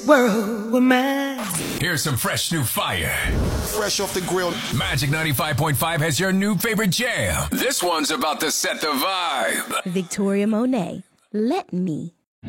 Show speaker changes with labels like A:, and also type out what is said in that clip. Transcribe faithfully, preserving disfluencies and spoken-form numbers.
A: World with mine.
B: Here's some fresh new fire.
C: Fresh off the grill.
B: Magic ninety-five point five has your new favorite jam. This one's about to set the vibe.
D: Victoria Monet, Let Me.